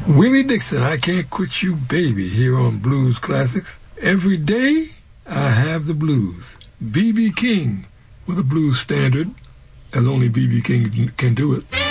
Willie Dixon, I Can't Quit You Baby, here on Blues Classics. Every day I have the blues. B.B. King with a blues standard, as only B.B. King can do it.